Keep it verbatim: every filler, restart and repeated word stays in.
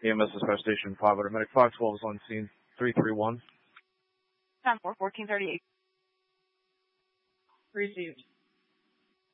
E M S Dispatch Station five hundred. Medic five twelve is on scene. three three one. Time for fourteen thirty-eight. Received.